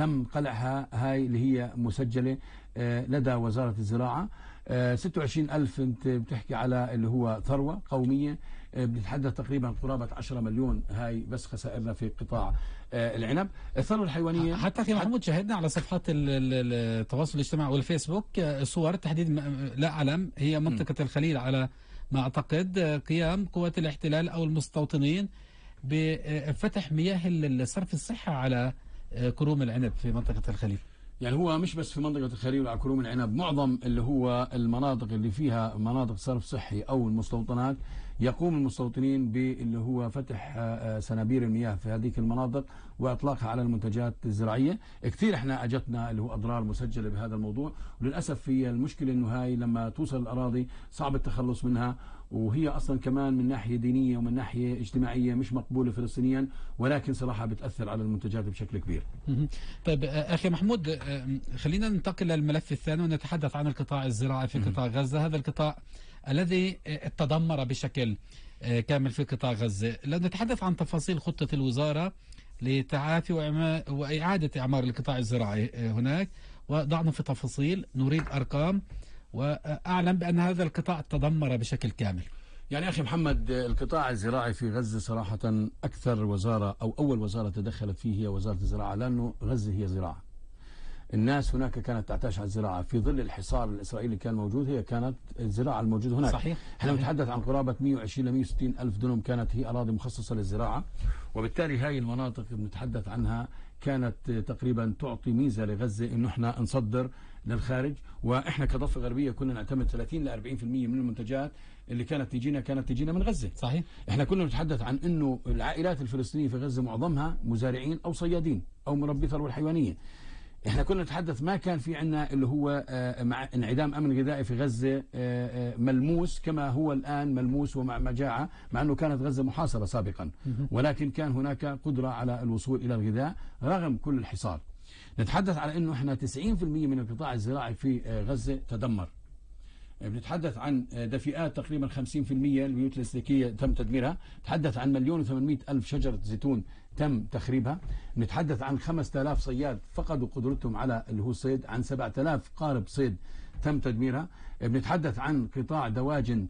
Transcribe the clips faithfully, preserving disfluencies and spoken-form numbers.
تم قلعها، هاي اللي هي مسجلة لدى وزارة الزراعة. ستة وعشرين ألف انت بتحكي على اللي هو ثروة قومية، بنتحدث تقريبا قرابة عشرة مليون، هاي بس خسائرنا في قطاع العنب. الثروة الحيوانية حتى أخي محمود شاهدنا على صفحات التواصل الاجتماعي والفيسبوك صور تحديد لا أعلم هي منطقة الخليل على ما أعتقد قيام قوات الاحتلال أو المستوطنين بفتح مياه الصرف الصحي على كروم العنب في منطقة الخليل. يعني هو مش بس في منطقة الخليل وعلى كروم العنب، معظم اللي هو المناطق اللي فيها مناطق صرف صحي أو المستوطنات يقوم المستوطنين باللي هو فتح سنابير المياه في هذه المناطق وإطلاقها على المنتجات الزراعية. كثير احنا أجتنا اللي هو أضرار مسجلة بهذا الموضوع، وللأسف في المشكلة إنه هاي لما توصل الأراضي صعب التخلص منها، وهي أصلا كمان من ناحية دينية ومن ناحية اجتماعية مش مقبولة فلسطينيا، ولكن صراحة بتأثر على المنتجات بشكل كبير. طيب أخي محمود، خلينا ننتقل للملف الثاني ونتحدث عن القطاع الزراعي في قطاع غزة، هذا القطاع الذي تدمر بشكل كامل في قطاع غزة. لو نتحدث عن تفاصيل خطة الوزارة لتعافي وإعادة إعمار القطاع الزراعي هناك، وضعنا في تفاصيل، نريد أرقام، وأعلم بأن هذا القطاع تدمر بشكل كامل. يعني أخي محمد، القطاع الزراعي في غزة صراحة أكثر وزارة أو أول وزارة تدخلت فيه هي وزارة الزراعة، لأنه غزة هي زراعة. الناس هناك كانت تعتاش على الزراعة في ظل الحصار الإسرائيلي اللي كان موجود، هي كانت الزراعة الموجودة هناك. صحيح. احنا بنتحدث عن قرابة مئة وعشرين إلى مئة وستين ألف دنم كانت هي أراضي مخصصة للزراعة، وبالتالي هاي المناطق بنتحدث عنها كانت تقريبا تعطي ميزة لغزة إنه احنا نصدر للخارج، واحنا كضفة غربية كنا نعتمد ثلاثين إلى أربعين بالمئة من المنتجات اللي كانت تجينا كانت تجينا من غزة. صحيح. احنا كنا نتحدث عن انه العائلات الفلسطينية في غزة معظمها مزارعين او صيادين او مربي ثروة حيوانية. احنا كنا نتحدث ما كان في عندنا اللي هو مع انعدام امن غذائي في غزة ملموس كما هو الان ملموس ومع مجاعة، مع انه كانت غزة محاصرة سابقا، ولكن كان هناك قدرة على الوصول الى الغذاء رغم كل الحصار. نتحدث على انه احنا تسعين بالمئة من القطاع الزراعي في غزة تدمر. بنتحدث عن دفئات تقريبا خمسين بالمئة، البيوت الاسلكيه تم تدميرها، نتحدث عن مليون وثمانمئة ألف شجرة زيتون تم تخريبها، نتحدث عن خمسة آلاف صياد فقدوا قدرتهم على اللي هو الصيد، عن سبعة آلاف قارب صيد تم تدميرها، بنتحدث عن قطاع دواجن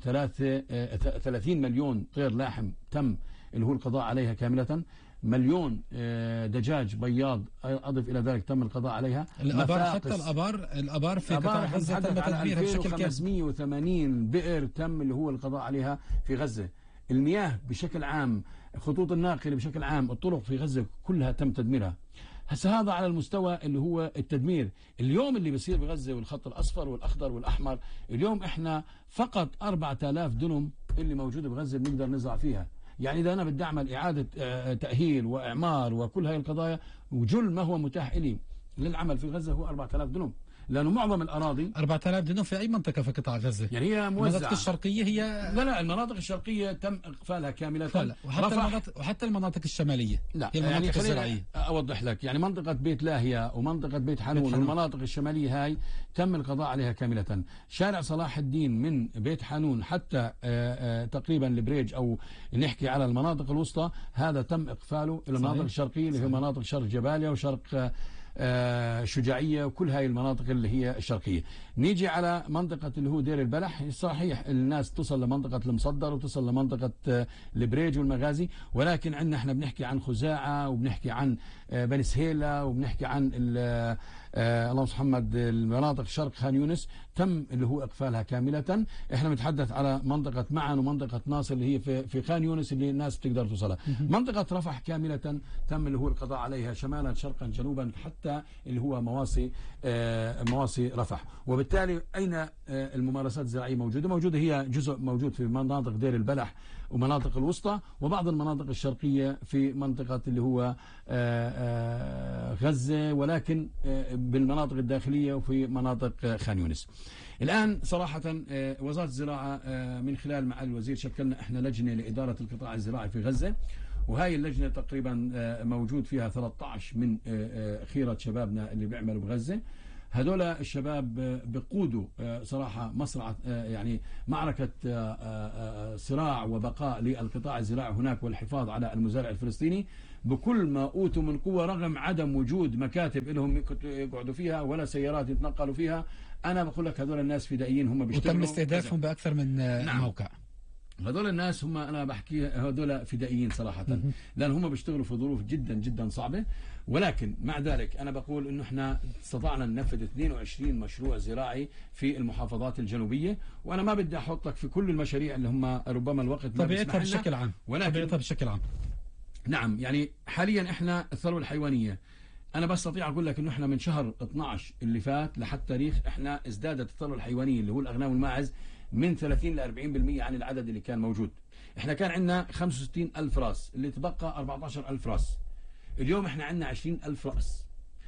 ثلاثين مليون طير لاحم تم اللي هو القضاء عليها كاملة، مليون دجاج بياض أضف إلى ذلك تم القضاء عليها. الأبار، حتى الأبار الأبار في قطاع غزة تم تدميرها بشكل كامل. خمسمئة وثمانين بئر تم اللي هو القضاء عليها في غزة. المياه بشكل عام، خطوط الناقل بشكل عام، الطرق في غزة كلها تم تدميرها. هسه هذا على المستوى اللي هو التدمير. اليوم اللي بيصير بغزة والخط الأصفر والأخضر والأحمر، اليوم إحنا فقط أربعة آلاف دنم اللي موجودة بغزة بنقدر نزرع فيها. يعني إذا أنا بدي أعمل إعادة تأهيل وإعمار وكل هاي القضايا، وجل ما هو متاح إلي للعمل في غزة هو أربعة آلاف دنم، لأنه معظم الأراضي أربعة آلاف دنم في أي منطقة في قطاع غزة؟ يعني هي موزعة. المناطق الشرقية هي لا لا المناطق الشرقية تم إقفالها كاملة. لا وحتى المناطق وحتى المناطق الشمالية لا هي المناطق يعني الزراعية. أوضح لك، يعني منطقة بيت لاهية ومنطقة بيت حانون والمناطق الشمالية هاي تم القضاء عليها كاملة. شارع صلاح الدين من بيت حانون حتى آآ آآ تقريبا البريج أو نحكي على المناطق الوسطى، هذا تم إقفاله إلى المناطق الشرقية اللي هي مناطق شرق جباليا وشرق آه شجاعية وكل هاي المناطق اللي هي الشرقية. نيجي على منطقة اللي هو دير البلح، صحيح الناس تصل لمنطقة المصدر وتصل لمنطقة آه البريج والمغازي، ولكن عندنا احنا بنحكي عن خزاعة وبنحكي عن آه بني سهيلة وبنحكي عن آه اللهم صل محمد المناطق شرق خان يونس تم اللي هو إقفالها كاملة. احنا بنتحدث على منطقة معن ومنطقة ناصر اللي هي في في خان يونس اللي الناس بتقدر توصلها. منطقة رفح كاملة تم اللي هو القضاء عليها شمالا شرقا جنوبا حتى اللي هو مواصي آه مواصي رفح. وبالتالي أين آه الممارسات الزراعية موجودة؟ موجودة هي جزء موجود في مناطق دير البلح ومناطق الوسطى وبعض المناطق الشرقية في منطقة اللي هو آه آه غزة، ولكن آه بالمناطق الداخلية وفي مناطق خان يونس. الآن صراحة وزارة الزراعة من خلال معالي الوزير شكلنا احنا لجنة لإدارة القطاع الزراعي في غزة، وهاي اللجنة تقريبا موجود فيها ثلاثة عشر من خيرة شبابنا اللي بيعملوا بغزة. هذول الشباب بقودوا صراحة مصرعة يعني معركة صراع وبقاء للقطاع الزراعي هناك والحفاظ على المزارع الفلسطيني. بكل ما اوتوا من قوه رغم عدم وجود مكاتب لهم يقعدوا فيها ولا سيارات يتنقلوا فيها. انا بقول لك هذول الناس فدائيين هم بيشتغلوا، وتم استهدافهم باكثر من نعم. موقع. هذول الناس هم انا بحكي هذول فدائيين صراحه، لان هم بيشتغلوا في ظروف جدا جدا صعبه. ولكن مع ذلك انا بقول انه احنا استطعنا ننفذ اثنين وعشرين مشروع زراعي في المحافظات الجنوبيه، وانا ما بدي احط لك في كل المشاريع اللي هم ربما الوقت ما طبيعتها بشكل عام، ولكن طبيعتها بشكل عام. نعم، يعني حاليا احنا الثروه الحيوانيه انا بستطيع اقول لك انه احنا من شهر اثنعش اللي فات لحد تاريخ احنا ازدادت الثروه الحيوانيه اللي هو الاغنام والماعز من ثلاثين ل أربعين بالمئة عن العدد اللي كان موجود. احنا كان عندنا خمسة وستين ألف راس، اللي تبقى أربعة عشر ألف راس. اليوم احنا عندنا عشرين ألف راس.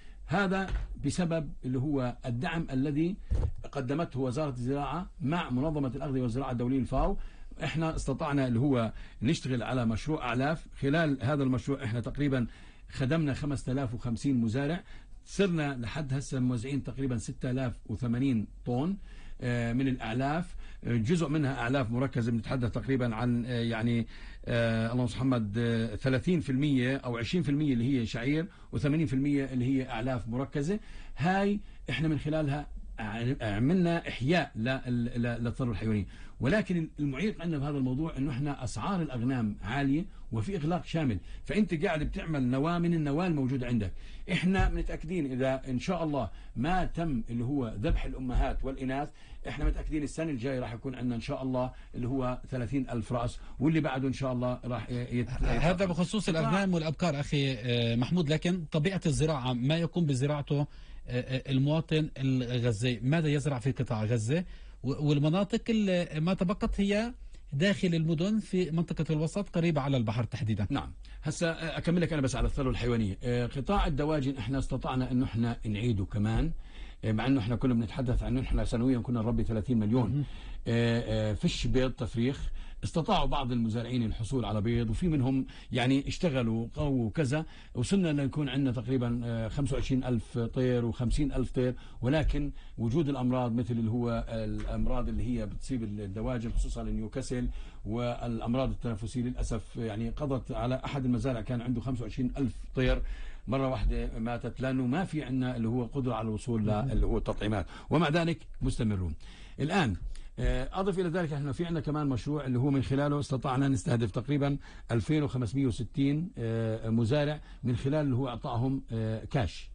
هذا بسبب اللي هو الدعم الذي قدمته وزارة الزراعة مع منظمة الأغذية والزراعة الدولية الفاو. احنا استطعنا اللي هو نشتغل على مشروع أعلاف. خلال هذا المشروع احنا تقريبا خدمنا خمسة آلاف وخمسين مزارع، صرنا لحد هسه موزعين تقريبا ستة آلاف وثمانين طن من الأعلاف. جزء منها أعلاف مركزة، بنتحدث تقريبا عن يعني آه اللهم صل محمد آه ثلاثين بالمئة أو عشرين بالمئة اللي هي شعير وثمانين بالمئة اللي هي أعلاف مركزة. هاي احنا من خلالها عملنا إحياء للثروة الحيوانية. ولكن المعيق عندنا في هذا الموضوع انه احنا اسعار الاغنام عاليه وفي اغلاق شامل، فانت قاعد بتعمل نواه من النواه الموجوده عندك. احنا متاكدين اذا ان شاء الله ما تم اللي هو ذبح الامهات والاناث، احنا متاكدين السنه الجايه راح يكون عندنا ان شاء الله اللي هو ثلاثين ألف راس، واللي بعده ان شاء الله راح يت... هذا بخصوص الاغنام والابقار اخي محمود. لكن طبيعه الزراعه ما يقوم بزراعته المواطن الغزي، ماذا يزرع في قطاع غزه؟ والمناطق اللي ما تبقت هي داخل المدن في منطقة الوسط قريبة على البحر تحديدا. نعم، هسا أكمل لك أنا بس على الثروة الحيوانية. قطاع الدواجن احنا استطعنا أنه احنا نعيده كمان، مع أنه احنا كنا بنتحدث عن أنه احنا سنويا كنا نربي ثلاثين مليون. فيش بيض تفريخ، استطاعوا بعض المزارعين الحصول على بيض، وفي منهم يعني اشتغلوا قووا وكذا، وصلنا لنكون عندنا تقريبا خمسة وعشرين ألف طير وخمسين ألف طير. ولكن وجود الأمراض مثل اللي هو الأمراض اللي هي بتصيب الدواجن خصوصا نيوكاسل والأمراض التنفسية للأسف يعني قضت على أحد المزارع كان عنده خمسة وعشرين ألف طير مرة واحدة ماتت، لأنه ما في عندنا اللي هو قدرة على الوصول اللي هو التطعيمات، ومع ذلك مستمرون. الآن أضف إلى ذلك احنا في عندنا كمان مشروع اللي هو من خلاله استطعنا نستهدف تقريبا ألفين وخمسمئة وستين مزارع من خلال اللي هو إعطائهم كاش،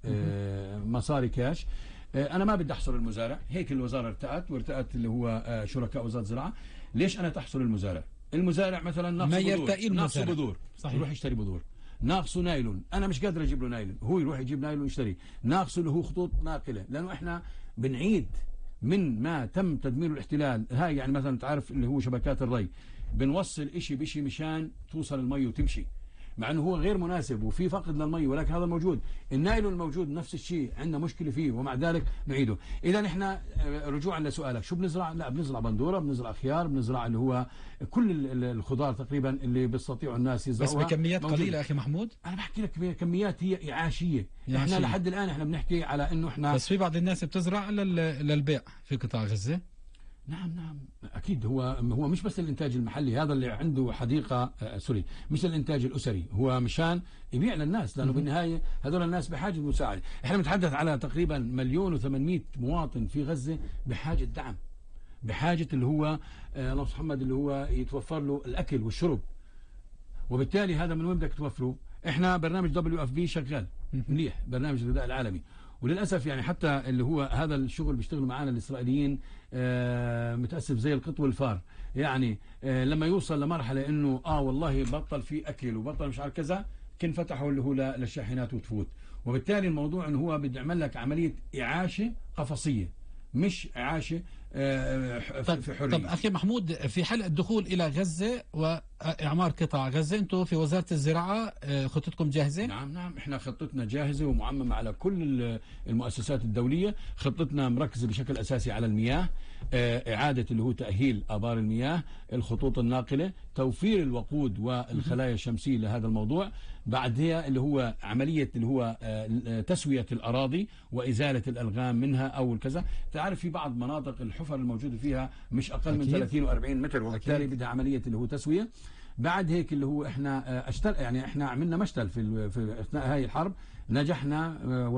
مصاري كاش. أنا ما بدي أحصر المزارع، هيك الوزارة ارتأت وارتأت اللي هو شركاء وزارة الزراعة. ليش أنا تحصر المزارع؟ المزارع مثلا ناقصه بذور، ناقصه بذور يروح يشتري بذور، ناقصه نايلون، أنا مش قادر أجيب له نايلون، هو يروح يجيب نايلون يشتري، ناقصه اللي هو خطوط ناقلة، لأنه إحنا بنعيد من ما تم تدمير الاحتلال. هاي يعني مثلا تعرف اللي هو شبكات الري، بنوصل إشي بشي مشان توصل المي وتمشي، مع انه هو غير مناسب وفي فقد للمي، ولكن هذا موجود. النايلون الموجود نفس الشيء، عندنا مشكله فيه ومع ذلك نعيده. اذا احنا رجوعا لسؤالك شو بنزرع؟ لا بنزرع بندوره، بنزرع خيار، بنزرع اللي هو كل الخضار تقريبا اللي بيستطيعوا الناس يزرعوها، بس بكميات قليله اخي محمود. انا بحكي لك كميات هي اعاشيه. احنا لحد الان احنا بنحكي على انه احنا بس في بعض الناس بتزرع للبيع في قطاع غزه. نعم نعم اكيد. هو هو مش بس الانتاج المحلي، هذا اللي عنده حديقه آه سوري مش الانتاج الاسري، هو مشان يبيع للناس، لانه بالنهايه هذول الناس بحاجه للمساعده. احنا بنتحدث على تقريبا مليون وثمانمئة مواطن في غزه بحاجه دعم، بحاجه اللي هو آه الله محمد اللي هو يتوفر له الاكل والشرب. وبالتالي هذا من وين بدك توفره؟ احنا برنامج دبليو اف بي شغال منيح، برنامج الغذاء العالمي، وللاسف يعني حتى اللي هو هذا الشغل بيشتغلوا معنا الاسرائيليين آه متاسف زي القط والفار. يعني آه لما يوصل لمرحله انه اه والله بطل في اكل وبطل مش عارف كذا، كن فتحوا اللي هو للشاحنات وتفوت. وبالتالي الموضوع انه هو بده يعمل لك عمليه اعاشه قفصيه، مش اعاشه آه طب في حريه. طب اخي محمود، في حال الدخول الى غزه واعمار قطاع غزه، انتم في وزاره الزراعه خطتكم جاهزه؟ نعم نعم احنا خطتنا جاهزه ومعممه على كل المؤسسات الدوليه. خطتنا مركزه بشكل اساسي على المياه، اعاده اللي هو تاهيل ابار المياه، الخطوط الناقله، توفير الوقود والخلايا الشمسيه لهذا الموضوع، بعدها اللي هو عمليه اللي هو تسويه الاراضي وازاله الالغام منها او الكذا. تعرف في بعض مناطق الحفر الموجوده فيها مش اقل من ثلاثين وأربعين متر، وبالتالي بدها عمليه اللي هو تسويه. بعد هيك اللي هو احنا اشتل يعني احنا عملنا مشتل في في اثناء هاي الحرب، نجحنا